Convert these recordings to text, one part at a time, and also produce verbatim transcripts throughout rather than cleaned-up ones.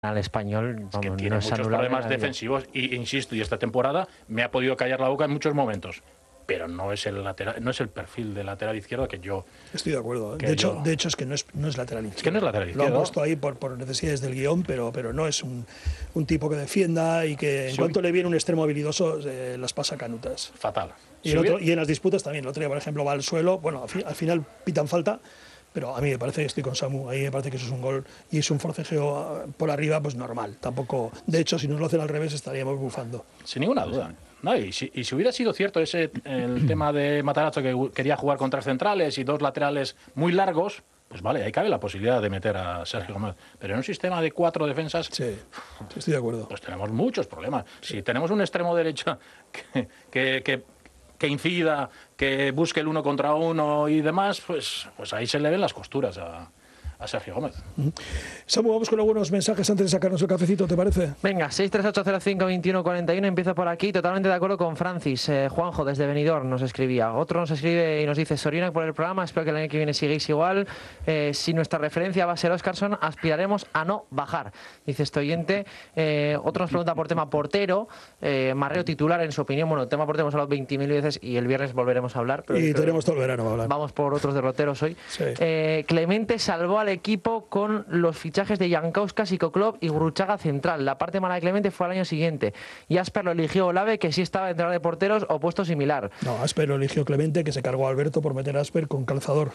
al Español, es que vamos, tiene no es muchos anulable problemas nadie. defensivos y insisto, y esta temporada me ha podido callar la boca en muchos momentos, pero no es el lateral, no es el perfil de lateral izquierdo que yo estoy de acuerdo. que De hecho, yo- de hecho es que no es, no es lateral izquierdo. Es que no es lateral Lo izquierdo. han puesto ahí por, por necesidades del guión, pero, pero no es un, un tipo que defienda y que en Sí. cuanto le viene un extremo habilidoso eh, las pasa canutas. fatal. Y, Si el hubiera- otro- y en las disputas también. El otro día, por ejemplo, va al suelo. Bueno, al, fi- al final pitan falta, pero a mí me parece, estoy con Samu, ahí me parece que eso es un gol y es un forcejeo ah, por arriba, pues normal. Tampoco, de hecho, si nos lo hacen al revés estaríamos bufando. Sin ninguna duda. No, y, si, y si hubiera sido cierto ese el tema de Matarazzo, que quería jugar con tres centrales y dos laterales muy largos, pues vale, ahí cabe la posibilidad de meter a Sergio Gómez. Pero en un sistema de cuatro defensas, Sí, sí, estoy de acuerdo. pues tenemos muchos problemas. Si tenemos un extremo derecho que, que, que, que incida, que busque el uno contra uno y demás, pues, pues ahí se le ven las costuras a, a Sergio Gómez. Samu, vamos con algunos mensajes antes de sacarnos el cafecito, ¿te parece? Venga, seis tres ocho cero cinco dos uno cuatro uno, empiezo por aquí, totalmente de acuerdo con Francis. Eh, Juanjo, desde Benidorm, nos escribía. Otro nos escribe y nos dice, Soriona por el programa, espero que el año que viene sigáis igual. Eh, si nuestra referencia va a ser Óscarson, aspiraremos a no bajar, dice este oyente. Eh, otro nos pregunta por tema portero, eh, Marrero titular, en su opinión. Bueno, el tema portero hemos hablado veinte mil veces y el viernes volveremos a hablar. Pero Y creo que tenemos todo el verano para hablar. vamos por otros derroteros hoy. Sí. Eh, Clemente salvó al equipo con los fichajes de Jankauskas y Koklov y Gurruchaga central. La parte mala de Clemente fue al año siguiente. Y Asper lo eligió Olave, que sí estaba entrenador de porteros o puesto similar. No, Asper lo eligió Clemente, que se cargó a Alberto por meter a Asper con calzador.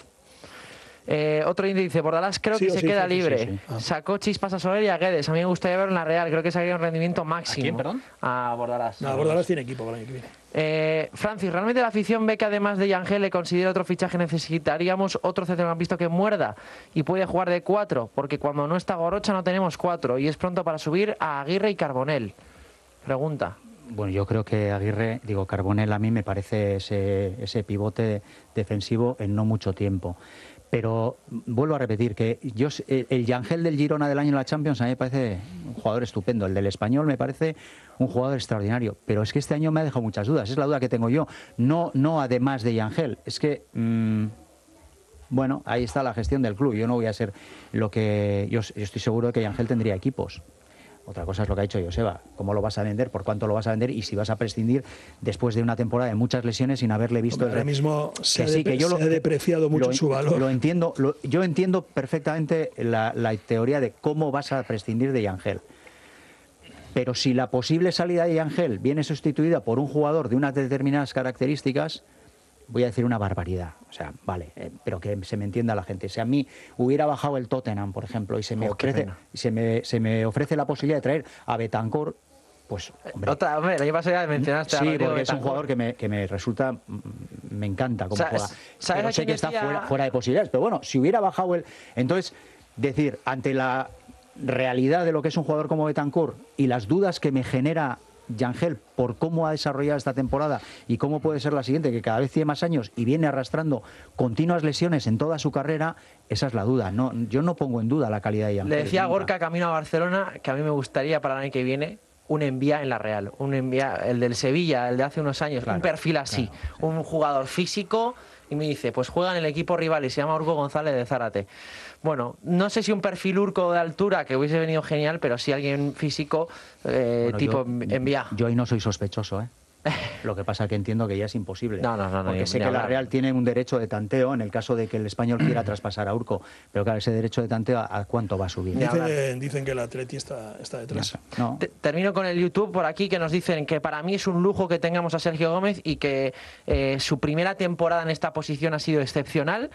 Eh, otro índice dice, Bordalás creo Sí, que o se sí, queda sí, sí, libre. sí, sí. Ah. Sacó chispas a Soler y a Guedes. A mí me gustaría verlo en la Real. Creo que sería un rendimiento máximo. ¿A quién, perdón? A Bordalás. Nada, Bordalás tiene equipo para el año que viene. Eh, Francis, ¿realmente la afición ve que además de Yangel le considera otro fichaje necesitaríamos otro centrocampista que muerda y puede jugar de cuatro? Porque cuando no está Gorocha no tenemos cuatro y es pronto para subir a Aguirre y Carbonell. Pregunta. Bueno, yo creo que Aguirre, digo, Carbonell a mí me parece ese, ese pivote defensivo en no mucho tiempo. Pero vuelvo a repetir que yo el, el Yangel del Girona del año en la Champions a mí me parece un jugador estupendo. El del Español me parece un jugador extraordinario. Pero es que este año me ha dejado muchas dudas. Es la duda que tengo yo. No, no además de Yangel. Es que... Mmm, bueno, ahí está la gestión del club. Yo no voy a ser lo que... Yo, yo estoy seguro de que Yangel tendría equipos. Otra cosa es lo que ha dicho Joseba, cómo lo vas a vender, por cuánto lo vas a vender y si vas a prescindir después de una temporada de muchas lesiones sin haberle visto... Hombre, ahora el... mismo se, que ha, sí, depre- que yo lo, se ha depreciado mucho lo, su valor. Lo entiendo, lo, yo entiendo perfectamente la, la teoría de cómo vas a prescindir de Yangel. Pero si la posible salida de Yangel viene sustituida por un jugador de unas determinadas características... voy a decir una barbaridad, o sea, vale, eh, pero que se me entienda la gente. Si a mí hubiera bajado el Tottenham, por ejemplo, y se me, Oh, qué ofrece, pena. y se me, se me ofrece la posibilidad de traer a Betancourt, pues, hombre, Otra, hombre, el año pasado ya mencionaste a sí, Rodrigo porque es un Betancourt. jugador que me, que me resulta, mm, me encanta como Sa- juega. ¿sabes Pero a sé quién que está decía? fuera, fuera de posibilidades. Pero bueno, si hubiera bajado el... Entonces, decir, ante la realidad de lo que es un jugador como Betancourt y las dudas que me genera Yangel por cómo ha desarrollado esta temporada y cómo puede ser la siguiente, que cada vez tiene más años y viene arrastrando continuas lesiones en toda su carrera, esa es la duda. No, yo no pongo en duda la calidad de Yangel. Le decía a nunca. Gorka camino a Barcelona que a mí me gustaría para el año que viene un envía en la Real, un envía, el del Sevilla, el de hace unos años, Claro, un perfil así, claro. un jugador físico, y me dice, pues juega en el equipo rival y se llama Urco González de Zárate. Bueno, no sé si un perfil Urco de altura, que hubiese venido genial, pero sí alguien físico, eh, Bueno, tipo yo, envía. Yo ahí no soy sospechoso, ¿eh? Lo que pasa que entiendo que ya es imposible. No, no, no, no, porque ni- sé ni que la hablar. Real tiene un derecho de tanteo en el caso de que el Español quiera traspasar a Urco. Pero claro, ese derecho de tanteo, ¿a, a cuánto va a subir? Ni hablar. Dicen, dicen que el Atleti está, está detrás. No. Te- Termino con el YouTube por aquí, que nos dicen que para mí es un lujo que tengamos a Sergio Gómez y que eh, su primera temporada en esta posición ha sido excepcional.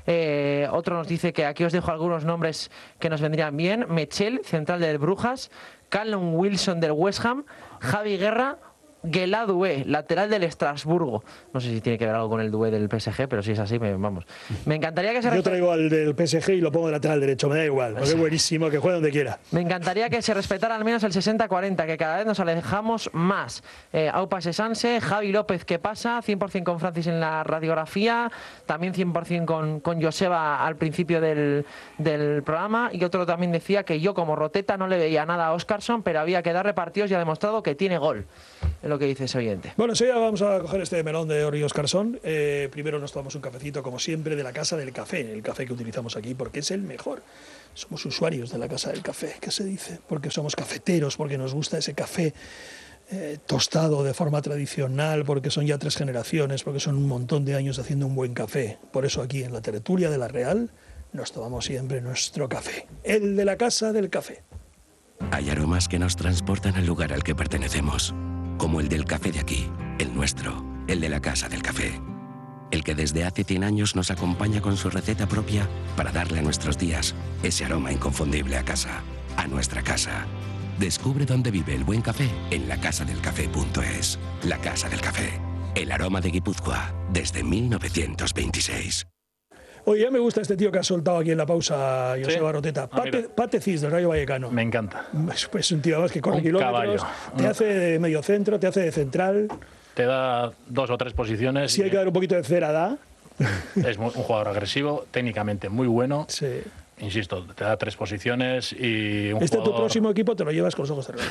Eh, otro nos dice que aquí os dejo algunos nombres que nos vendrían bien. Mechel, central del Brujas, Callum Wilson del West Ham, Javi Guerra, Gueladue, lateral del Estrasburgo. No sé si tiene que ver algo con el Due del P S G, pero si es así, me, vamos. Me encantaría que se Yo respe- traigo al del P S G y lo pongo de lateral derecho, me da igual, porque es buenísimo, que juegue donde quiera. Me encantaría que se respetara al menos el sesenta cuarenta, que cada vez nos alejamos más. Eh, Aupa Sesanse, Javi López, ¿qué pasa? cien por cien con Francis en la radiografía, también cien por cien con, con Joseba al principio del, del programa, y otro también decía que yo como Roteta no le veía nada a Óscarson, pero había que darle partidos y ha demostrado que tiene gol. Es lo que dice ese oyente. Bueno, enseguida vamos a coger este melón de Ori Óscarson. Eh, primero nos tomamos un cafecito, como siempre, de la casa del café, el café que utilizamos aquí, porque es el mejor. somos usuarios de la Casa del Café, que se dice, porque somos cafeteros, porque nos gusta ese café eh, tostado de forma tradicional, porque son ya tres generaciones, porque son un montón de años haciendo un buen café. Por eso aquí en la tertulia de La Real nos tomamos siempre nuestro café, el de la Casa del Café. Hay aromas que nos transportan al lugar al que pertenecemos, como el del café de aquí, el nuestro, el de la Casa del Café. El que desde hace cien años nos acompaña con su receta propia para darle a nuestros días ese aroma inconfundible a casa, a nuestra casa. Descubre dónde vive el buen café en la casa del café punto es. La Casa del Café, el aroma de Guipúzcoa desde mil novecientos veintiséis. Oye, ya me gusta este tío que ha soltado aquí en la pausa, Joseba ¿Sí? Roteta. Ah, Pate, Pate Cis, del Rayo Vallecano. Me encanta. Es pues, un tío más que corre Un kilómetros, caballo. te Un- hace de medio centro, te hace de central. Te da dos o tres posiciones. Si hay y que dar un poquito de cera, da. Es mu- un jugador agresivo, técnicamente muy bueno. Sí. Insisto, te da tres posiciones y un Este tu jugador... próximo equipo te lo llevas con los ojos cerrados.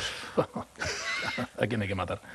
¿A quién hay que matar?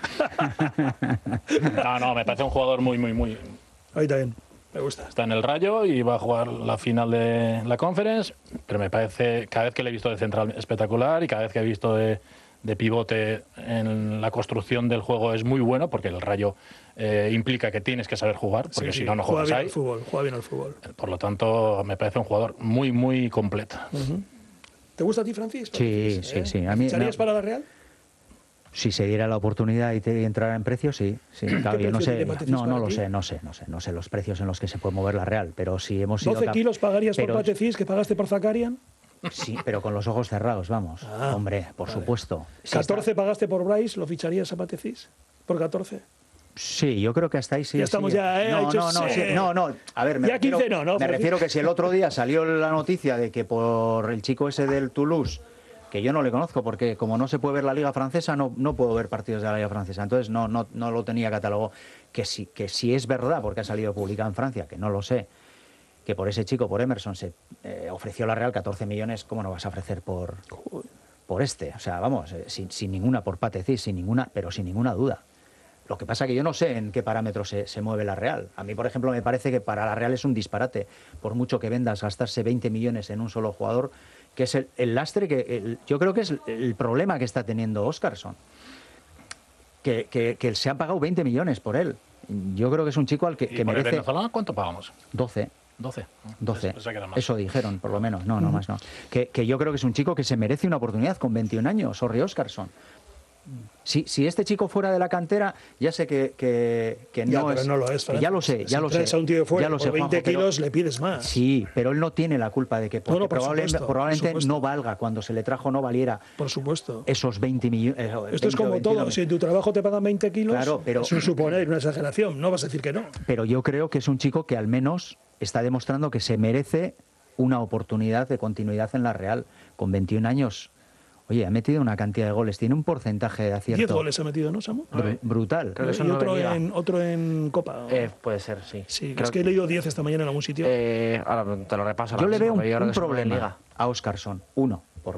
No, no, me parece un jugador muy, muy, muy... Ahí también, me gusta. Está en el Rayo y va a jugar la final de la Conference, pero me parece, cada vez que le he visto de central espectacular y cada vez que he visto de, de pivote en la construcción del juego es muy bueno, porque el Rayo eh, implica que tienes que saber jugar, porque Sí, si sí, no, no juega juegas bien ahí. al fútbol, juega bien al fútbol. Por lo tanto, me parece un jugador muy, muy completo. ¿Te gusta a ti, Francis? Sí, Francis, sí, sí. A mí ¿Ficharías me- para la Real? Si se diera la oportunidad y te entrara en precio, sí. sí. Claro, yo no precio sé, tiene Pate Cis no, no para lo ti? sé, no sé, no sé, no sé los precios en los que se puede mover la Real, pero si hemos sido ¿doce cap- kilos pagarías pero- por Pate Cis que pagaste por Zakarian? Sí, pero con los ojos cerrados, vamos. Ah, Hombre, por vale. supuesto. Si ¿catorce está- pagaste por Bryce? ¿Lo ficharías a Pate Cis? ¿Por catorce? Sí, yo creo que hasta ahí sí. Ya estamos sí. ya, ¿eh? Ha No, dicho no, no, sí. sí, no, no. A ver, me Ya refiero, quince no, ¿no, me Francis? refiero que si el otro día salió la noticia de que por el chico ese del Toulouse, que yo no le conozco porque como no se puede ver la Liga Francesa, no, no puedo ver partidos de la Liga Francesa. Entonces no, no, no lo tenía catalogado. Que si, que si es verdad, porque ha salido publicado en Francia, que no lo sé, que por ese chico, por Emerson, se eh, ofreció la Real catorce millones, ¿cómo no vas a ofrecer por, por este? O sea, vamos, eh, sin, sin ninguna, por Pate Cis, sin ninguna, pero sin ninguna duda. Lo que pasa que yo no sé en qué parámetros se, se mueve la Real. A mí, por ejemplo, me parece que para la Real es un disparate, por mucho que vendas, gastarse veinte millones en un solo jugador, que es el, el lastre que el- yo creo que es el problema que está teniendo Óscarson. Que, que, que se han pagado veinte millones por él. Yo creo que es un chico al que, ¿Y que por el merece venezolano cuánto pagamos? doce. doce. doce. Pensaba que era más. Eso dijeron, por lo menos. No, no más no. Que, que yo creo que es un chico que se merece una oportunidad con veintiún años, Sorry Óscarson. Si, si este chico fuera de la cantera, ya sé que, que, que Ya, no pero es. no lo es, que ya lo sé, Francis. ya Si lo sé. traes a un tío de fuera, ya lo por sé, veinte Juanjo, pero- kilos le pides más. Sí, pero él no tiene la culpa de que porque No, no, por probablemente, supuesto, probablemente por supuesto. no valga, cuando se le trajo no valiera Por supuesto. esos veinte millones. Esto es como todo. Si en tu trabajo te pagan veinte kilos, Claro, pero- es un suponer, una exageración. No vas a decir que no. Pero yo creo que es un chico que al menos está demostrando que se merece una oportunidad de continuidad en la Real. Con veintiún años, oye, ha metido una cantidad de goles, tiene un porcentaje de acierto diez goles ha metido, ¿no, Samu? bru- brutal. Creo que Y son nueve otro en Liga. en, otro en Copa. Eh, puede ser, sí. sí, Creo es que he leído diez esta mañana en algún sitio. Eh, ahora te lo repaso. ahora Yo le mismo, veo un, pero yo creo un que son nueve en problema Liga. a Óscarson. Uno, por,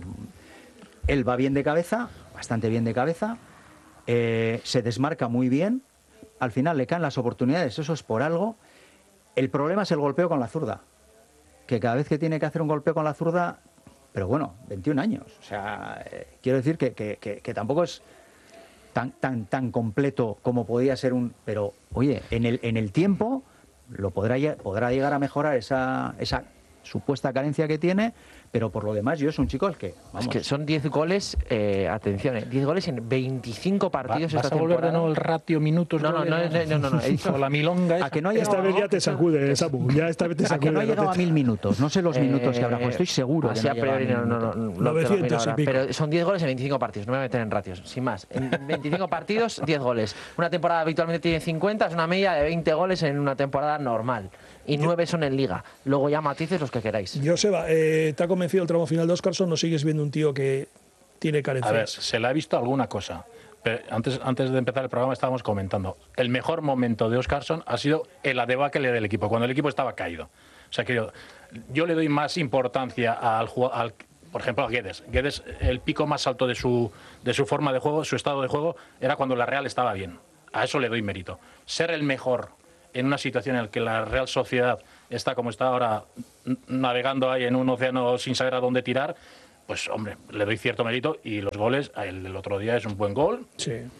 él va bien de cabeza, bastante bien de cabeza, eh, se desmarca muy bien, al final le caen las oportunidades, eso es por algo. El problema es el golpeo con la zurda, que cada vez que tiene que hacer un golpeo con la zurda, pero bueno, veintiún años, o sea, eh, quiero decir que, que- que- que tampoco es tan, tan, tan completo como podía ser un... Pero, oye, en el, en el tiempo lo podrá, lle- podrá llegar a mejorar esa, esa supuesta carencia que tiene, pero por lo demás yo es un chico al que... Vamos, Es que son diez goles, eh, atención, eh, diez goles en veinticinco partidos ¿Vas esta a volver de temporada. nuevo el ratio minutos? No, no, no, goles? no, no, no, he dicho- O la milonga esa. a que no ha Esta llegado, vez ya te sacude, Samu. Ya esta vez te a sacude. que no ha llegado a Roteta. mil minutos, no sé los minutos que habrá jugado, estoy seguro que Así no ha a llegado a priori mil no, no, no, minutos. no, no te lo miro novecientos y ahora, pico. pero son diez goles en veinticinco partidos, no me voy a meter en ratios, sin más. En veinticinco partidos, diez goles. Una temporada habitualmente tiene cincuenta, es una media de veinte goles en una temporada normal. Y nueve son en Liga. Luego ya matices los que queráis. Joseba, eh, ¿te ha convencido el tramo final de Óscarson? ¿No sigues viendo un tío que tiene A ver, carencias? se le ha visto alguna cosa. Pero antes, antes de empezar el programa estábamos comentando. El mejor momento de Óscarson ha sido el adebacle del equipo, cuando el equipo estaba caído. O sea que yo, yo le doy más importancia al jugador, por ejemplo, a Guedes. Guedes, el pico más alto de su, de su forma de juego, su estado de juego, era cuando la Real estaba bien. A eso le doy mérito. Ser el mejor en una situación en la que la Real Sociedad está como está ahora, navegando ahí en un océano sin saber a dónde tirar, pues hombre, le doy cierto mérito. Y los goles, el del otro día es un buen gol, Sí. eh,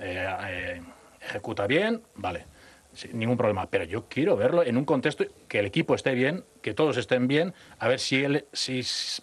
eh, ejecuta bien, vale, sí, ningún problema. Pero yo quiero verlo en un contexto que el equipo esté bien, que todos estén bien, a ver si él si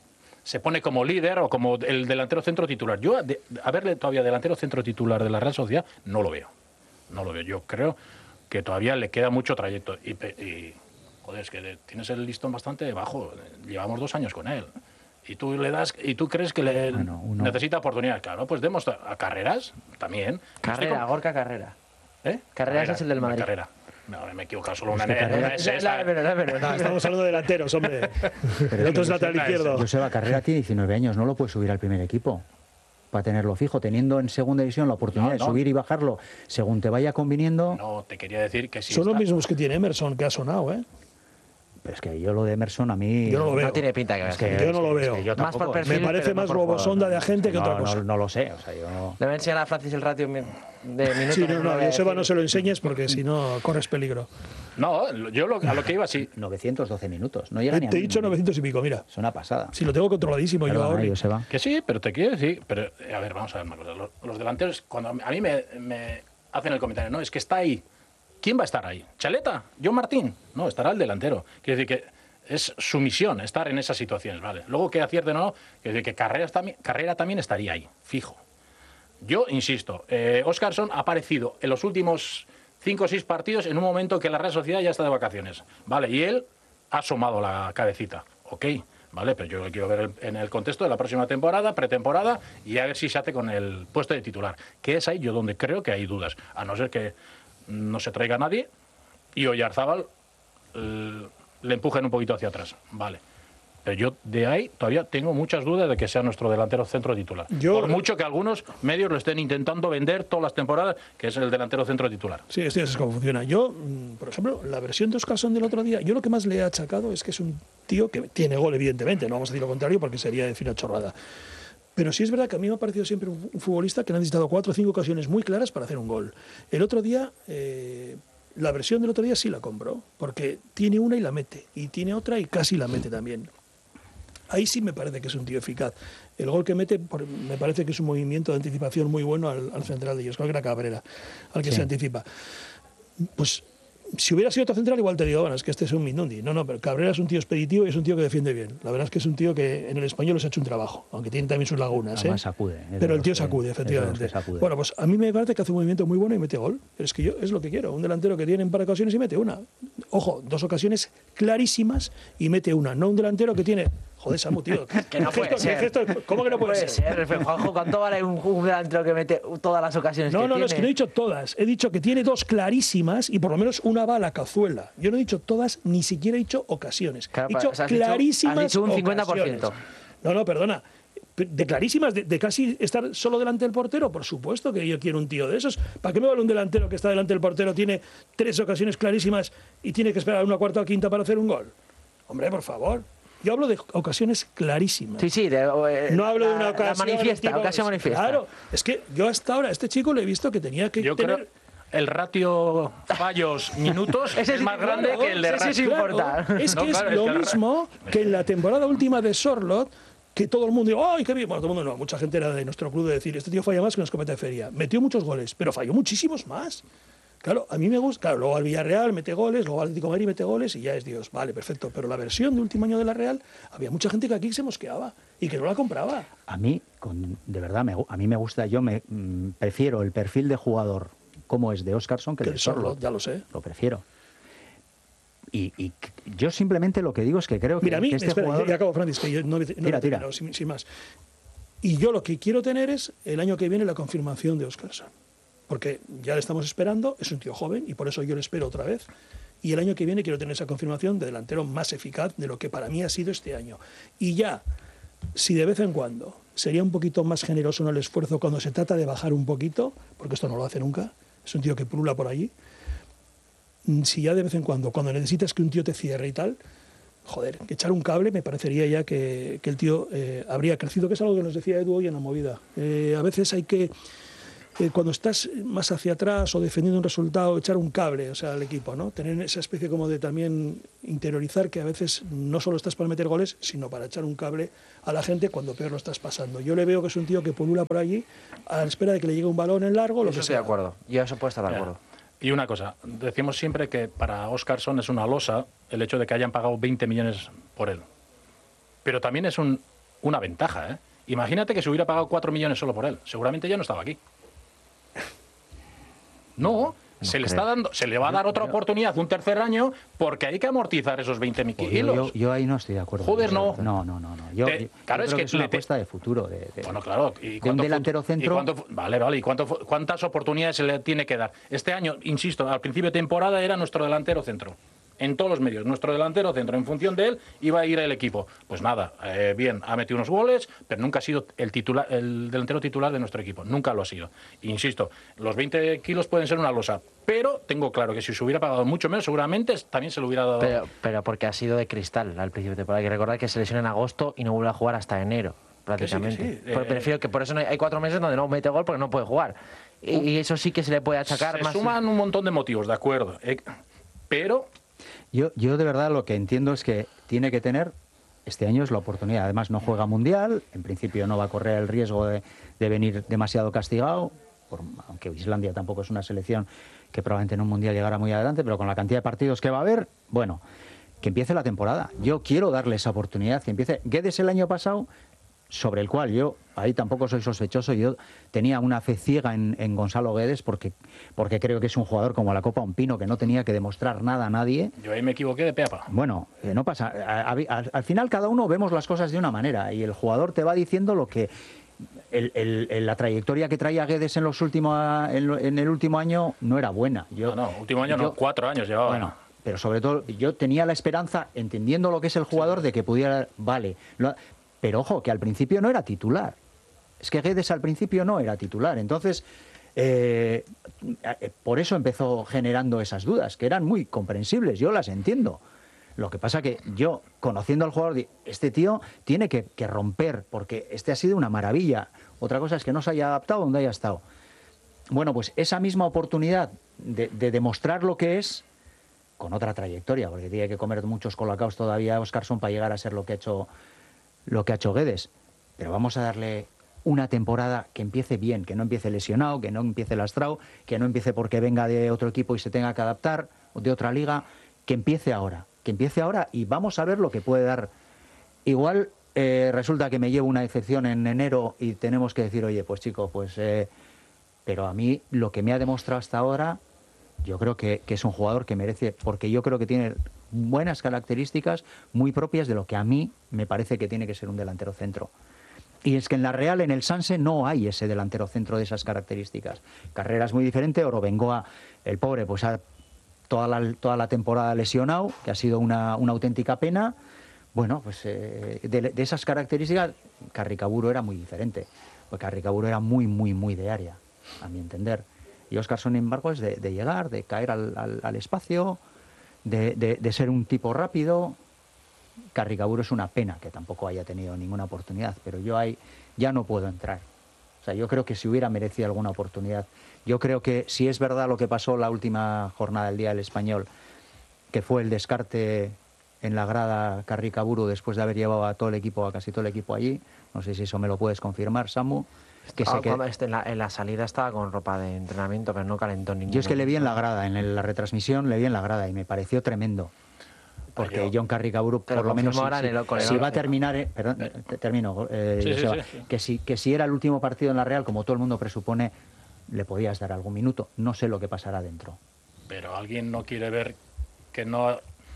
se pone como líder o como el delantero centro titular. Yo, de, a verle todavía delantero centro titular de la Real Sociedad, no lo veo. No lo veo. Yo creo que todavía le queda mucho trayecto. Y, y joder, es que tienes el listón bastante bajo. Llevamos dos años con él. Y tú le das y tú crees que le Bueno, uno- necesita oportunidades. Claro, pues demos a, a Carreras también. Carrera, Estoy Gorka Carrera. con- ¿Eh? Carreras es el del Madrid. Carrera. No, me he equivocado, solo una, que una, Carrera- una es La- esta. la- pero- la- pero- No, estamos hablando de delanteros, hombre. El otro es lateral izquierdo. Joseba Carrera tiene diecinueve años, no lo puede subir al primer equipo para tenerlo fijo, teniendo en segunda división la oportunidad No, no. de subir y bajarlo según te vaya conviniendo. No, te quería decir que sí. Son los está- mismos que tiene Emerson, que ha sonado, ¿eh? Pero es que yo lo de Emerson a mí... Yo no lo veo. No tiene pinta que Es vaya a que- ser. Yo no lo es que veo. yo Más por tampoco, perfil, Me parece pero no más por jugador. globosonda de agente que no, otra no, cosa. no lo sé, o sea, yo no... Le voy a enseñar a Francis el ratio de minutos. Sí, no, lo no, voy a Joseba decir. no se lo enseñes porque si no corres peligro. No, yo lo- a lo que iba sí. novecientos doce minutos, no llega ni a Te he mil. dicho novecientos y pico, mira. Es una pasada. Si lo tengo controladísimo yo Perdona, ahora. eh, Joseba. Que sí, pero te quiero decir, pero eh, a ver, vamos a ver una cosa. Los, los delanteros, cuando a mí me, me hacen el comentario, no, es que está ahí. ¿Quién va a estar ahí? ¿Chaleta? ¿John Martín? No, estará el delantero. Quiere decir que es su misión estar en esas situaciones, ¿vale? Luego que acierten o no, quiere decir que Carrera también, Carrera también estaría ahí, fijo. Yo insisto, eh, Óscarson ha aparecido en los últimos cinco o seis partidos en un momento que la Real Sociedad ya está de vacaciones, ¿vale? Y él ha asomado la cabecita, ok, ¿vale? Pero yo lo quiero ver el- en el contexto de la próxima temporada, pretemporada, y a ver si se hace con el puesto de titular, que es ahí yo donde creo que hay dudas, a no ser que no se traiga nadie y Oyarzábal eh, le empujen un poquito hacia atrás, ¿vale? Pero yo de ahí todavía tengo muchas dudas de que sea nuestro delantero centro titular. Yo- Por mucho que algunos medios lo estén intentando vender todas las temporadas, que es el delantero centro titular. Sí, esto ya es cómo funciona. Yo, mm, por ejemplo, la versión de Óscarson del otro día, yo lo que más le he achacado es que es un tío que tiene gol, evidentemente, no vamos a decir lo contrario porque sería decir una chorrada. Pero sí es verdad que a mí me ha parecido siempre un un futbolista que ha necesitado cuatro o cinco ocasiones muy claras para hacer un gol. El otro día, eh, la versión del otro día sí la compró, porque tiene una y la mete, y tiene otra y casi la mete también. Ahí sí me parece que es un tío eficaz. El gol que mete por- me parece que es un movimiento de anticipación muy bueno al, al central de ellos, creo que era Cabrera, al que Sí. se anticipa. Pues si hubiera sido otro central, igual te digo, bueno, es que este es un Mindundi. No, no, pero Cabrera es un tío expeditivo y es un tío que defiende bien. La verdad es que es un tío que en el español les ha hecho un trabajo, aunque tiene también sus lagunas. ¿eh? Además sacude, es de Pero el los tío que- sacude, es de los que efectivamente. sacude. Bueno, pues a mí me parece que hace un movimiento muy bueno y mete gol. Es que yo es lo que quiero. Un delantero que tiene un par de ocasiones y mete una. Ojo, dos ocasiones clarísimas y mete una. No un delantero que tiene... Joder, Samu, tío. Que no ¿qué puede gesto- qué ser. gesto- ¿Cómo que no puede, Puede ser, pero, Juanjo, ¿cuánto vale un, un delantero que mete todas las ocasiones No, que no, no, tiene? es que no he dicho todas. He dicho que tiene dos clarísimas y por lo menos una va a la cazuela. Yo no he dicho todas, ni siquiera he dicho ocasiones. Claro, he dicho o sea, has dicho- clarísimas has dicho un cincuenta por ciento. ocasiones. No, no, perdona. De clarísimas, de, de casi estar solo delante del portero, por supuesto que yo quiero un tío de esos. ¿Para qué me vale un delantero que está delante del portero, tiene tres ocasiones clarísimas y tiene que esperar una cuarta o quinta para hacer un gol? Hombre, por favor. Yo hablo de ocasiones clarísimas. Sí, sí, de, eh, No hablo de la- una ocasión. La manifiesta, tipo- ocasión manifiesta. Claro, es que yo hasta ahora a este chico le he visto que tenía que Yo tener... creo el ratio fallos minutos Ese es sí, más claro, grande que el de ese sí ratio. importa. Es No, que claro, es es lo que el ra- mismo que en la temporada última de Sorlot, que todo el mundo dijo, ¡ay, qué bien! Bueno, todo el mundo no, mucha gente era de nuestro club de decir, este tío falla más que una escopeta de feria. Metió muchos goles, pero falló muchísimos más. Claro, a mí me gusta, claro, luego al Villarreal mete goles, luego al Atlético de Madrid mete goles y ya es Dios, vale, perfecto. Pero la versión de último año de la Real, había mucha gente que aquí se mosqueaba y que no la compraba. A mí, con, de verdad, me, gu- a mí me gusta, yo me mm, prefiero el perfil de jugador como es de Óscarson que Que el el de Sorlot, Sorlot. ya lo sé. Lo prefiero. Y, y c- yo simplemente lo que digo es que creo que, Mira, a mí, que este espera, jugador... y acabo, Francis, que yo no, no Tira, lo he tira. terminado, sin, sin más. Y yo lo que quiero tener es el año que viene la confirmación de Óscarson. Porque ya le estamos esperando, es un tío joven y por eso yo le espero otra vez. Y el año que viene quiero tener esa confirmación de delantero más eficaz de lo que para mí ha sido este año. Y ya, si de vez en cuando sería un poquito más generoso en el esfuerzo cuando se trata de bajar un poquito, porque esto no lo hace nunca, es un tío que pulula por allí, si ya de vez en cuando, cuando necesitas que un tío te cierre y tal, joder, que echar un cable me parecería ya que, que el tío eh, habría crecido, que es algo que nos decía Edu hoy en la movida. Eh, a veces hay que que cuando estás más hacia atrás o defendiendo un resultado, echar un cable, o sea, al equipo, ¿no? Tener esa especie como de también interiorizar que a veces no solo estás para meter goles, sino para echar un cable a la gente cuando peor lo estás pasando. Yo le veo que es un tío que pulula por allí a la espera de que le llegue un balón en largo, lo Eso que estoy sea. de acuerdo. Yo eso puedo estar de acuerdo. Y una cosa, decimos siempre que para Óscarson es una losa el hecho de que hayan pagado veinte millones por él. Pero también es un, una ventaja, ¿eh? Imagínate que se hubiera pagado cuatro millones solo por él. Seguramente ya no estaba aquí. No, no se le está dando, se le va a dar otra oportunidad un tercer año porque hay que amortizar esos veinte mil kilos. Yo, yo, yo ahí no estoy de acuerdo. Joder, no. No, no, no. no. Yo, Te, yo claro, creo es que, que es una te, apuesta de futuro. De, de, bueno, claro. ¿Y de un delantero centro. ¿Y cuánto, vale, vale. ¿Y cuánto, cuántas oportunidades se le tiene que dar? Este año, insisto, al principio de temporada era nuestro delantero centro. En todos los medios, nuestro delantero centro, en función de él, iba a ir el equipo. Pues nada, eh, bien, ha metido unos goles, pero nunca ha sido el titular, el delantero titular de nuestro equipo. Nunca lo ha sido. Insisto, los veinte kilos pueden ser una losa, pero tengo claro que si se hubiera pagado mucho menos, seguramente también se lo hubiera dado. Pero, pero porque ha sido de cristal al principio de temporada. Hay que recordar que se lesiona en agosto y no vuelve a jugar hasta enero, prácticamente. Que sí, que sí. Por, eh, prefiero que por eso no hay, hay cuatro meses donde no mete gol porque no puede jugar. Y, y eso sí que se le puede achacar se más. suman un montón de motivos, de acuerdo. Eh, pero. Yo, yo de verdad lo que entiendo es que tiene que tener, este año es la oportunidad, además no juega mundial, en principio no va a correr el riesgo de, de venir demasiado castigado, por, aunque Islandia tampoco es una selección que probablemente en un mundial llegará muy adelante, pero con la cantidad de partidos que va a haber, bueno, que empiece la temporada. Yo quiero darle esa oportunidad, que empiece. Guedes el año pasado, sobre el cual yo, ahí tampoco soy sospechoso, yo tenía una fe ciega en, en Gonzalo Guedes porque, porque creo que es un jugador como la Copa un Pino que no tenía que demostrar nada a nadie. Yo ahí me equivoqué de peapa. Bueno, eh, no pasa. A, a, a, al final cada uno vemos las cosas de una manera y el jugador te va diciendo lo que... El, el, el, la trayectoria que traía Guedes en, los últimos, en, en el último año no era buena. Yo, no, no, último año yo, no, cuatro años llevaba. Bueno, pero sobre todo yo tenía la esperanza, entendiendo lo que es el jugador, sí, de que pudiera... Vale, lo, pero ojo, que al principio no era titular. Es que Guedes al principio no era titular. Entonces, eh, por eso empezó generando esas dudas, que eran muy comprensibles. Yo las entiendo. Lo que pasa que yo, conociendo al jugador, este tío tiene que, que romper, porque este ha sido una maravilla. Otra cosa es que no se haya adaptado donde haya estado. Bueno, pues esa misma oportunidad de, de demostrar lo que es, con otra trayectoria, porque tiene que comer muchos colacaos todavía Óscarson para llegar a ser lo que ha hecho... lo que ha hecho Guedes, pero vamos a darle una temporada que empiece bien, que no empiece lesionado, que no empiece lastrado, que no empiece porque venga de otro equipo y se tenga que adaptar, o de otra liga, que empiece ahora, que empiece ahora y vamos a ver lo que puede dar. Igual eh, resulta que me llevo una decepción en enero y tenemos que decir, oye, pues chico, pues... Eh, pero a mí lo que me ha demostrado hasta ahora, yo creo que, que es un jugador que merece, porque yo creo que tiene buenas características muy propias de lo que a mí me parece que tiene que ser un delantero centro. Y es que en la Real, en el Sanse, no hay ese delantero centro de esas características. Carrera es muy diferente, Oro Bengoa, el pobre, pues ha toda la, toda la temporada lesionado, que ha sido una, una auténtica pena. Bueno, pues eh, de, de esas características, Carricaburu era muy diferente, porque Carricaburu era muy, muy, muy de área, a mi entender. Y Óscarson, sin embargo, es de, de llegar, de caer al, al, al espacio, De, de, de ser un tipo rápido. Carricaburu es una pena que tampoco haya tenido ninguna oportunidad, pero yo ahí ya no puedo entrar. O sea, yo creo que si hubiera merecido alguna oportunidad, yo creo que si es verdad lo que pasó la última jornada del Día del Español, que fue el descarte en la grada Carricaburu después de haber llevado a todo el equipo, a casi todo el equipo allí, no sé si eso me lo puedes confirmar, Samu. Que ah, se qued... en, la, en la salida estaba con ropa de entrenamiento, pero no calentó ningún. Yo es que le vi en la grada, en el, la retransmisión le vi en la grada y me pareció tremendo. Porque John Carricaburu, por lo menos, si, si, el, si va a terminar, eh, perdón, eh, termino, eh, sí, sí, sí, sí. Que, si, que si era el último partido en la Real, como todo el mundo presupone, le podías dar algún minuto. No sé lo que pasará dentro. Pero alguien no quiere ver que no...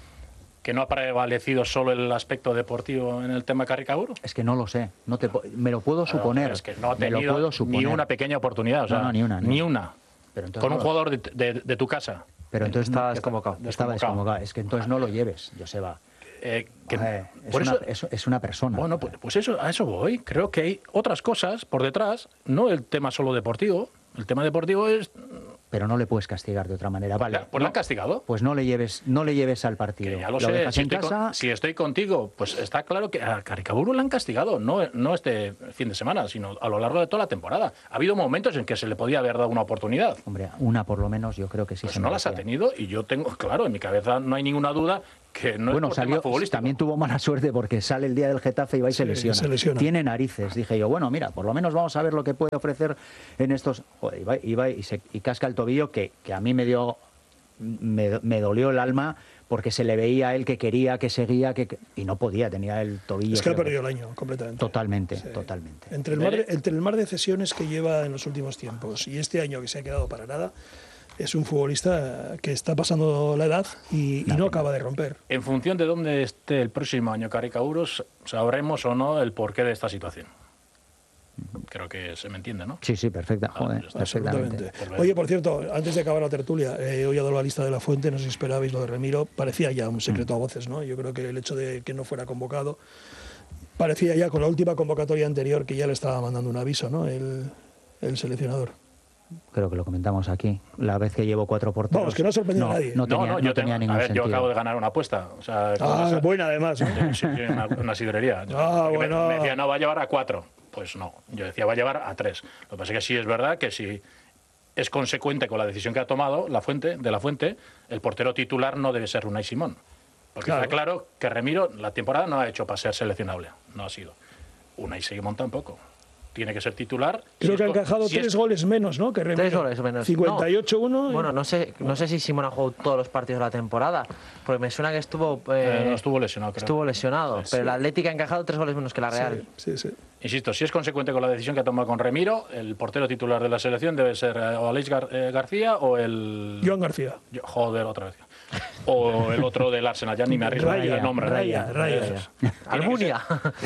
que no ha prevalecido solo el aspecto deportivo en el tema Carricaburu. Es que no lo sé, no te, me lo puedo claro, suponer. Es que no ha tenido me lo puedo suponer. Ni una pequeña oportunidad, o sea, no, no, ni una. Ni, ni una. Pero con un no jugador de, de, de tu casa. Pero entonces estaba no, desconvocado. Estaba desconvocado. Es que entonces no lo lleves, Joseba. Eh, que, Vale, es, por una, eso, es, es una persona. Bueno, pues, pues eso, a eso voy. Creo que hay otras cosas por detrás, no el tema solo deportivo. El tema deportivo es... pero no le puedes castigar de otra manera. Vale, Pues no, lo han castigado. Pues no le lleves, no le lleves al partido. Que ya lo, lo sé, dejas si en estoy, casa. con, si estoy contigo, pues está claro que a Caricaburu le han castigado, no, no este fin de semana, sino a lo largo de toda la temporada. Ha habido momentos en que se le podía haber dado una oportunidad. Hombre, una por lo menos yo creo que sí. Pues se no las ha merecía. tenido y yo tengo, claro, en mi cabeza no hay ninguna duda que no Bueno, es por salió, tema futbolístico. también tuvo mala suerte porque sale el día del Getafe y va y se, Sí, lesiona. se lesiona. Tiene narices. Dije yo, bueno, mira, por lo menos vamos a ver lo que puede ofrecer en estos... Joder, y, va, y, va y, se, y casca el tobillo que, que a mí me dio... Me, me dolió el alma porque se le veía a él que quería, que seguía, que y no podía, tenía el tobillo... Es que ha creo perdido el año completamente. Totalmente, Sí. totalmente. Entre el, mar de, entre el mar de cesiones que lleva en los últimos tiempos y este año que se ha quedado para nada, es un futbolista que está pasando la edad y, y no acaba de romper. En función de dónde esté el próximo año Caricaburos, sabremos o no el porqué de esta situación. Creo que se me entiende, ¿no? Sí, sí, perfecta, joder, ya está, perfectamente. Absolutamente. Oye, por cierto, antes de acabar la tertulia, eh, hoy ha dado la lista de la Fuente, no sé si esperabais lo de Remiro, parecía ya un secreto a voces, ¿no? Yo creo que el hecho de que no fuera convocado, parecía ya con la última convocatoria anterior que ya le estaba mandando un aviso, ¿no? El, el seleccionador. Creo que lo comentamos aquí. La vez que llevo cuatro porteros... Vamos, que no ha sorprendido no, a nadie. No tenía, no, no, no yo tenía tengo, ningún a ver, sentido. yo acabo de ganar una apuesta. O sea, Ah, cosa- buena además, ¿no? Sí, sí, una, una sidrería. Ah, Porque me- bueno. Me, decía, no, va a llevar a cuatro. Pues no, yo decía, va a llevar a tres. Lo que pasa es que sí es verdad que si es consecuente con la decisión que ha tomado la fuente, de la Fuente, el portero titular no debe ser Unai Simón. Porque Claro. está claro que Remiro la temporada no ha hecho para ser seleccionable. No ha sido. Unai Simón tampoco. Tiene que ser titular. Creo Si que es han co- encajado si es- tres goles menos, ¿no? Que Remiro. Tres goles menos. cincuenta y ocho uno. No. Bueno, no sé, no sé si Simón ha jugado todos los partidos de la temporada, porque me suena que estuvo eh, Eh, no, estuvo lesionado, creo. estuvo lesionado, Sí. pero el Atlético ha encajado tres goles menos que la Real. Sí, sí, sí. Insisto, si es consecuente con la decisión que ha tomado con Remiro, el portero titular de la selección debe ser eh, o Aleix Gar- eh, García o el... Joan García. Yo- Joder, otra vez. O el otro del Arsenal, ya ni me arriesgo a decir Raya, el nombre. Raya, Raya. Esos. Almunia.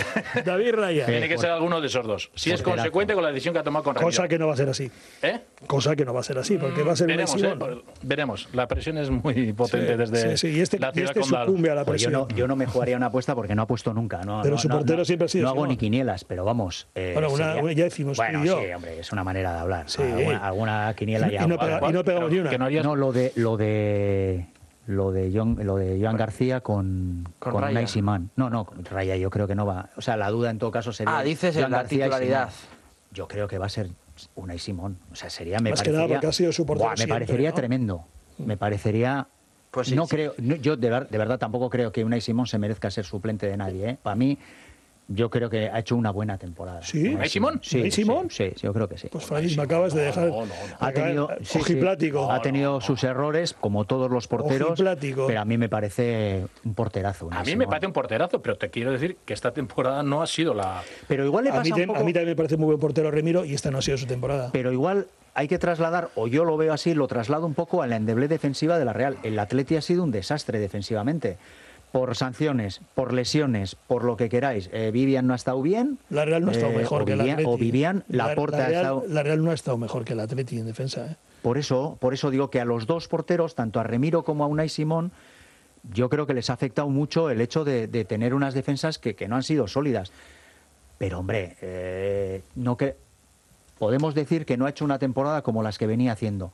David Raya. Tiene que ser alguno de esos dos. Si es Porterazo. consecuente con la decisión que ha tomado con Remiro. Cosa que no va a ser así. ¿Eh? Cosa que no va a ser así, porque va a ser un Veremos, Simón. eh, veremos. La presión es muy potente Sí, desde sí, sí, y este, la y ciudad este condal. sucumbe a la Pues yo presión. no, yo no me jugaría una apuesta porque no apuesto nunca. No, Pero no, su no, portero no, siempre ha sido No hago Simón. ni quinielas, pero vamos. eh, Bueno, una- sería- una- ya decimos tú bueno, y yo. sí, hombre, es una manera de hablar. Sí. Alguna, alguna quiniela ya. Y no hago. pega- ¿Cuál? y no pegamos Pero ni una. que no harías- No, lo de lo de lo de John, lo de Joan García con, Con con Raya. Unai Simón. No, no, con Raya yo creo que no va. O sea, la duda en todo caso sería Ah, dices Joan en la García y titularidad. Simón. Yo creo que va a ser Unai Simón. O sea, sería me Más que parecería nada porque ha sido su portero Buah, me siempre, parecería ¿no? tremendo. Me parecería Pues sí, no sí. creo, no, yo de, ver- de verdad tampoco creo que Unai Simón se merezca ser suplente de nadie, ¿eh? Para mí yo creo que ha hecho una buena temporada. ¿Sí? ¿Unai Simón? Sí, ¿Unai sí, Simón? Sí, sí, yo creo que sí. Pues Francis, me acabas de dejar. No, no, no. Ha tenido, sí, sí, ojiplático. ha tenido sus errores, como todos los porteros, Ojiplático. pero a mí me parece un porterazo. Unai A mí me Simón. parece un porterazo, pero te quiero decir que esta temporada no ha sido la... Pero igual le A pasa mí, un te- poco- a mí también me parece muy buen portero Remiro y esta no ha sido su temporada. Pero igual hay que trasladar, o yo lo veo así, lo traslado un poco a la endeblez defensiva de la Real. El Atleti ha sido un desastre defensivamente. Por sanciones, por lesiones, por lo que queráis. Eh, Vivian no ha estado bien. La Real no ha estado eh, mejor o que el Vivian- Atleti. O Vivian, la, Laporta la ha Real, estado... la Real no ha estado mejor que el Atleti en defensa. ¿eh? Por eso, por eso digo que a los dos porteros, tanto a Remiro como a Unai Simón, yo creo que les ha afectado mucho el hecho de, de tener unas defensas que, que no han sido sólidas. Pero, hombre, eh, no que podemos decir que no ha hecho una temporada como las que venía haciendo.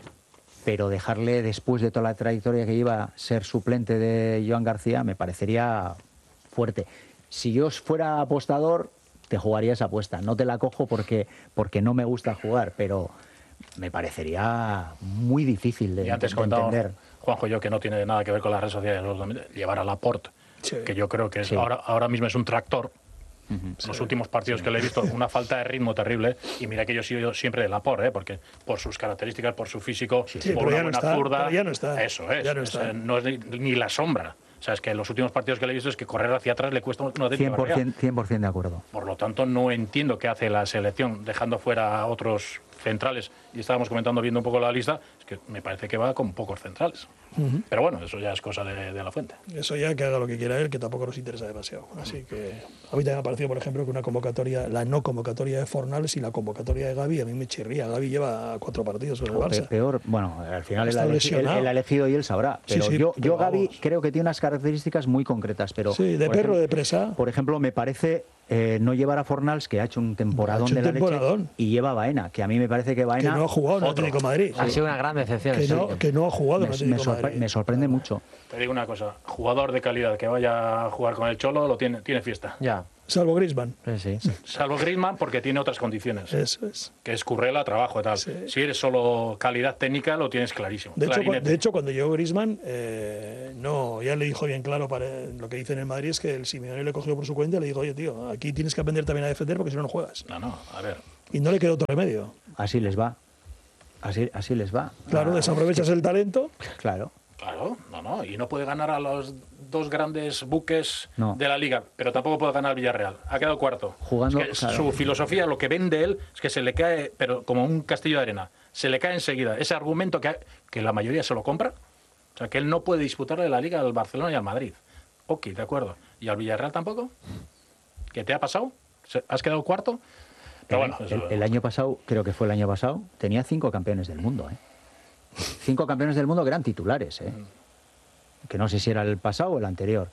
Pero dejarle, después de toda la trayectoria que lleva, ser suplente de Joan García, me parecería fuerte. Si yo fuera apostador, te jugaría esa apuesta. No te la cojo porque, porque no me gusta jugar, pero me parecería muy difícil de, Y antes de contaba entender. Juanjo yo que no tiene nada que ver con las redes sociales, los- llevar a Laporte, Sí. que yo creo que es, Sí. ahora, ahora mismo es un tractor. En los últimos partidos que le he visto, una falta de ritmo terrible. Y mira que yo he sido siempre de Laporte, ¿eh? Porque por sus características, por su físico, sí, por pero una ya no buena está, zurda. pero ya no está, Eso es. ya no es, está. eh, no es ni, ni la sombra. O sea, es que en los últimos partidos que le he visto es que correr hacia atrás le cuesta una auténtica cien por ciento, barbaridad. cien por ciento de acuerdo. Por lo tanto, no entiendo qué hace la selección dejando fuera a otros centrales. Y estábamos comentando, viendo un poco la lista, es que me parece que va con pocos centrales. Pero bueno, eso ya es cosa de, de la Fuente. Eso ya que haga lo que quiera él, que tampoco nos interesa demasiado. Así que a mí también me ha parecido, por ejemplo, que una convocatoria, la no convocatoria de Fornals y la convocatoria de Gavi, a mí me chirría. Gavi lleva cuatro partidos con el Pe- Barça. Peor, bueno, al final él Está ha, elegi- él- lesionado. él ha elegido y él sabrá. Sí, Pero sí, yo, pero yo Gavi, vamos. creo que tiene unas características muy concretas. Pero, Sí, de por perro, ejemplo- de presa. Por ejemplo, me parece eh, no llevar a Fornals, que ha hecho un temporadón hecho un de la temporadón. leche, y lleva a Baena, que a mí me parece que Baena... Que no ha jugado en el Otro. Atlético de Madrid. Ha sido una gran decepción. Que sí. no, que no ha jugado en me, el me Atlético de sorpre- Madrid. me sorprende mucho. Te digo una cosa, jugador de calidad que vaya a jugar con el Cholo lo tiene, tiene fiesta. Ya, Salvo Griezmann. sí, sí. Salvo Griezmann porque tiene otras condiciones. Eso es. Que es currela, trabajo y tal. Sí. Si eres solo calidad técnica, lo tienes clarísimo. De hecho, cu- Clarinete. de hecho, cuando llegó Griezmann, eh, no, ya le dijo bien claro, para lo que dice en el Madrid es que el Simeone le cogió por su cuenta y le dijo, oye, tío, aquí tienes que aprender también a defender porque si no, no juegas. No, no, a ver. Y no le quedó otro remedio. Así les va. Así, así les va. Claro, Ah, desaprovechas el talento. Claro. Claro, no, no. Y no puede ganar a los dos grandes buques No. de la liga, pero tampoco puede ganar al Villarreal. Ha quedado cuarto. Jugando, Es que claro. Su filosofía, lo que vende él, es que se le cae, pero como un castillo de arena. Se le cae enseguida. Ese argumento que, que la mayoría se lo compra. O sea, que él no puede disputarle la liga al Barcelona y al Madrid. Ok, de acuerdo. ¿Y al Villarreal tampoco? ¿Qué te ha pasado? ¿Se- ¿Has quedado cuarto? Pero bueno, el, eso- el año pasado, creo que fue el año pasado, tenía cinco campeones del mundo, ¿eh? Cinco campeones del mundo que eran titulares, ¿eh? Que no sé si era el pasado o el anterior.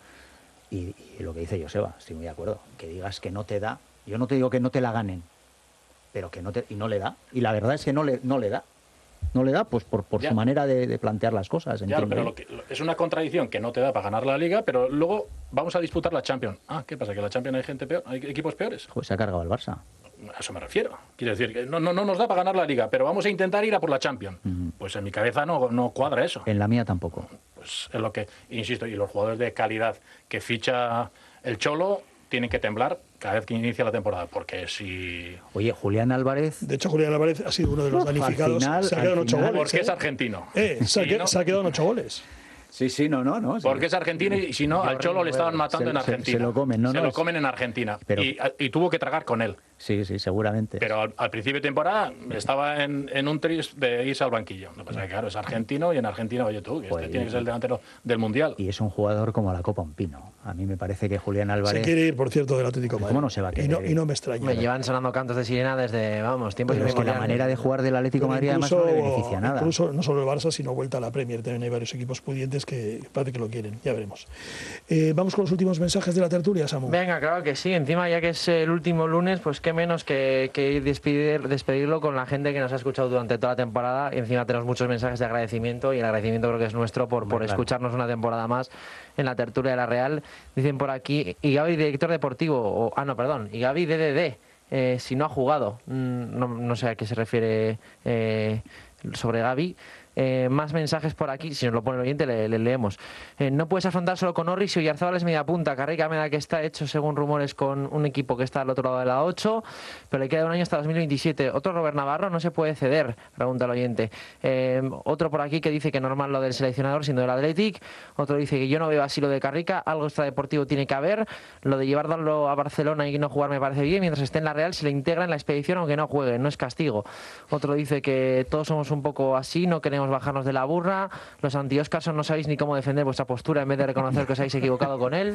Y, y lo que dice Joseba, estoy muy de acuerdo. Que digas que no te da. Yo no te digo que no te la ganen, pero que no te, y no le da. Y la verdad es que no le, no le da. No le da, pues por, por Ya. su manera de, de plantear las cosas. Ya, entiendo pero yo. lo que, lo- es una contradicción que no te da para ganar la liga, pero luego vamos a disputar la Champions. Ah, ¿qué pasa? ¿Que la Champions hay gente peor? ¿Hay equipos peores? Joder, se ha cargado el Barça. A eso me refiero. Quiero decir que no, no, no nos da para ganar la liga, pero vamos a intentar ir a por la Champions. Pues en mi cabeza no, no cuadra eso. En la mía tampoco. Pues es lo que, insisto, y los jugadores de calidad que ficha el Cholo tienen que temblar cada vez que inicia la temporada, porque si... Oye, Julián Álvarez, De hecho, Julián Álvarez ha sido uno de los Uf, al damnificados. final- se ha al quedado en ocho final- goles. Porque ¿eh? es argentino. Eh, se, ha Y que- no- se ha quedado en ocho goles. sí, sí, no, no, no. sí. Porque es argentino y si no, al Cholo le estaban matando Se- en se- Argentina. se lo comen, no, Se no, lo es- comen en Argentina. Pero- y, y tuvo que tragar con él. Sí, sí, seguramente. Pero al, al principio de temporada estaba en, en un tris de irse al banquillo. Lo que pasa es que, claro, es argentino y en Argentina, oye tú, que Pues, este tiene que ser el delantero del Mundial. Y es un jugador como la Copa un pino. A mí me parece que Julián Álvarez... Se quiere ir, por cierto, del Atlético de Madrid. ¿Cómo no se va a y, no, querer? y no me extraña. Me llevan sonando cantos de sirena desde, vamos, tiempos Pero es que la inmemoriales. manera de jugar del Atlético de Pero Madrid además no le beneficia nada. Incluso no solo el Barça, sino vuelta a la Premier. También hay varios equipos pudientes que parece que lo quieren. Ya veremos. Eh, vamos con los últimos mensajes de la tertulia, Samu. Venga, claro que sí. Encima, ya que es el último lunes, pues qué menos que, que ir despedir, despedirlo con la gente que nos ha escuchado durante toda la temporada. Y encima tenemos muchos mensajes de agradecimiento y el agradecimiento creo que es nuestro por, por claro. escucharnos una temporada más en la tertulia de la Real. Dicen por aquí, y Gaby, director deportivo, o, ah, no, perdón, y Gaby, D D D, eh, si no ha jugado. Mm, No, no sé a qué se refiere eh, sobre Gaby. Eh, más mensajes por aquí, si nos lo pone el oyente le, le leemos. Eh, no puedes afrontar solo con Orris y Oyarzábal es media punta. Carrica me da que está hecho según rumores con un equipo que está al otro lado de la ocho, pero le queda un año hasta dos mil veintisiete. Otro Robert Navarro no se puede ceder, pregunta el oyente. Eh, otro por aquí que dice que normal lo del seleccionador siendo del Athletic. Otro dice que yo no veo así lo de Carrica, algo extradeportivo tiene que haber. Lo de llevarlo a Barcelona y no jugar me parece bien, mientras esté en la Real se le integra en la expedición aunque no juegue, no es castigo. Otro dice que todos somos un poco así, no queremos bajarnos de la burra, los anti-Oscarson no sabéis ni cómo defender vuestra postura en vez de reconocer que os habéis equivocado con él.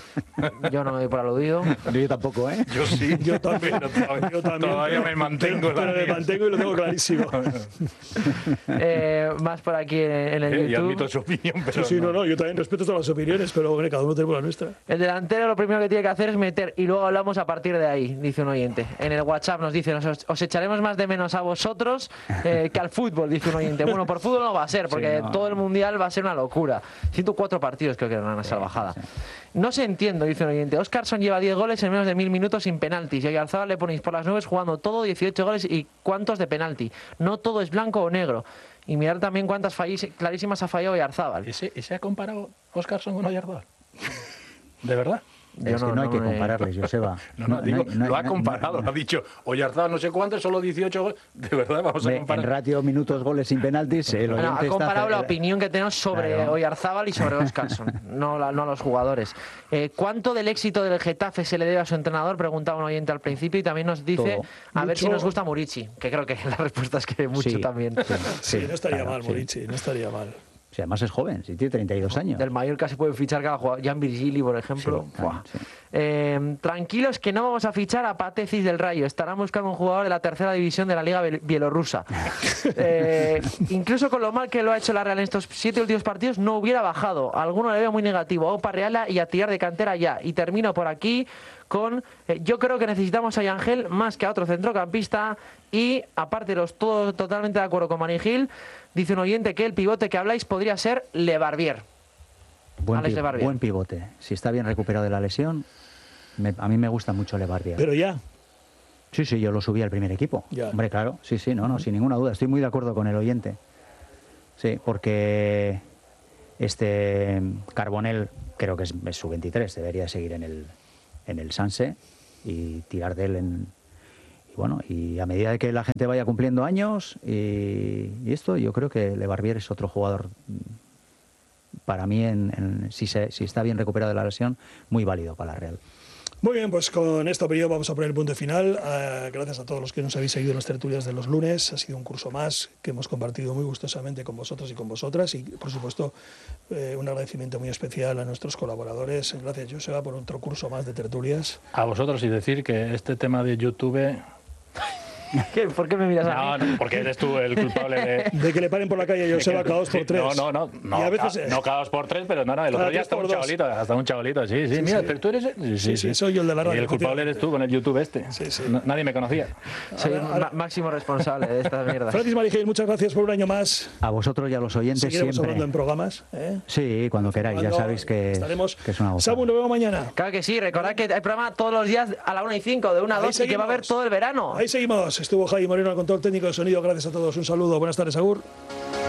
Yo no me doy por aludido. Yo tampoco, ¿eh? Yo sí, Yo también. pero todavía, Yo también. todavía me mantengo. en la Pero me línea. mantengo y lo tengo clarísimo. Eh, más por aquí en, en el Eh, y YouTube. admito su opinión, pero Sí, sí, no, no. no, yo también respeto todas las opiniones, pero bueno, cada uno tenemos la nuestra. El delantero lo primero que tiene que hacer es meter y luego hablamos a partir de ahí, dice un oyente. En el WhatsApp nos dice, os, os echaremos más de menos a vosotros eh, que al fútbol, dice un oyente. Bueno, por fútbol no va a ser, porque Sí, no. todo el Mundial va a ser una locura. ciento cuatro partidos creo que era una salvajada. No se entiendo, dice un oyente. Oscarson lleva diez goles en menos de mil minutos sin penaltis. Y a Oyarzábal le ponéis por las nubes jugando todo, dieciocho goles y cuántos de penalti. No todo es blanco o negro. Y mirar también cuántas fallis, clarísimas ha fallado Oyarzábal. ¿Ese, ¿Ese ha comparado Oscarson con Oyarzábal? ¿De verdad? Yo Es no- que no hay no que me- compararles, Joseba. No, no, digo, hay- no hay- lo ha no- comparado, no- ha dicho Oyarzábal no sé cuántos, solo dieciocho goles. De verdad, vamos a Hombre, en comparar. ratio minutos, goles sin penaltis, el Bueno, oyente ha comparado está... la opinión que tenemos sobre Claro. Oyarzábal y sobre Oscarson, no, la- no los jugadores. Eh, ¿Cuánto del éxito del Getafe se le debe a su entrenador? Preguntaba un oyente al principio y también nos dice Todo. a ver Mucho. si nos gusta Murici, que creo que la respuesta es que mucho Sí, también. sí, Sí, no estaría claro, mal, sí. Morici, no estaría mal. Sí, además es joven, sí, tiene treinta y dos años. Del Mallorca se puede fichar cada jugador. Jan Virgili, por ejemplo. Sí, Buah. sí. Eh, tranquilos que no vamos a fichar a Patecis del Rayo. Estarán buscando un jugador de la tercera división de la Liga Biel- Bielorrusa. Eh, incluso con lo mal que lo ha hecho la Real en estos siete últimos partidos, no hubiera bajado. Alguno le veo muy negativo. A Opa Reala y a tirar de cantera ya. Y termino por aquí con... Eh, yo creo que necesitamos a Yangel más que a otro centrocampista y, aparte, los todos totalmente de acuerdo con Mani Gil, dice un oyente que el pivote que habláis podría ser Lebarbier. Buen, Alex pi Lebarbier. buen pivote. Si está bien recuperado de la lesión, me, a mí me gusta mucho Lebarbier. Pero ya. Sí, sí, yo lo subí al primer equipo. Ya. Hombre, claro, sí, sí, no, no, sin ninguna duda. Estoy muy de acuerdo con el oyente. Sí, porque este Carbonell creo que es, es su veintitrés, debería seguir en el, en el Sanse y tirar de él en... Y bueno, y a medida de que la gente vaya cumpliendo años y, y esto, yo creo que Lebarbier es otro jugador, para mí, en, en, si, se, si está bien recuperado de la lesión, muy válido para la Real. Muy bien, pues con esta opinión vamos a poner el punto final. Uh, gracias a todos los que nos habéis seguido en las tertulias de los lunes. Ha sido un curso más que hemos compartido muy gustosamente con vosotros y con vosotras. Y, por supuesto, eh, un agradecimiento muy especial a nuestros colaboradores. Gracias, Joseba, por otro curso más de tertulias. A vosotros, y decir que este tema de YouTube... ¿Qué? ¿Por qué me miras a mí? No, no, porque eres tú el culpable de... De que le paren por la calle a Joseba cada dos por tres. No, no, no. No, Y a veces, ca, no cada dos por tres, pero no, no. El cada otro día tres hasta por un dos. chavalito, hasta un chavalito. Sí, sí, Sí, mira, sí. pero tú eres... Sí, Sí, sí, soy yo el de la radio, Y el culpable eres tú con el YouTube este. Sí, sí. No, nadie me conocía. Soy Ahora- el ahora- ma- máximo responsable de estas mierdas. Francis Marigel, muchas gracias por un año más. A vosotros y a los oyentes Seguiremos siempre. hablando en programas. ¿eh? Sí, cuando queráis, ya Cuando sabéis que, estaremos. que es una gozada. Samu, nos vemos mañana. Claro que sí, recordad que hay programa todos los días a la una y cinco, de una a Ahí dos, y que va a haber seguimos. todo el verano. Ahí seguimos. Estuvo Jaime Moreno al control técnico de sonido. Gracias a todos. Un saludo. Buenas tardes, Agur.